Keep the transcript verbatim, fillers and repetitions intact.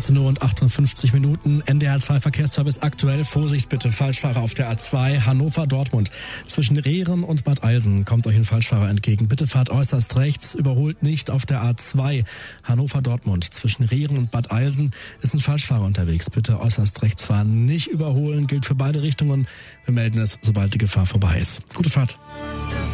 achtzehn Uhr und achtundfünfzig Minuten. N D R zwei Verkehrsservice aktuell. Vorsicht bitte, Falschfahrer auf der A zwei Hannover-Dortmund. Zwischen Rehren und Bad Eilsen kommt euch ein Falschfahrer entgegen. Bitte fahrt äußerst rechts, überholt nicht auf der A zwei Hannover-Dortmund. Zwischen Rehren und Bad Eilsen ist ein Falschfahrer unterwegs. Bitte äußerst rechts fahren, nicht überholen. Gilt für beide Richtungen. Wir melden es, sobald die Gefahr vorbei ist. Gute Fahrt.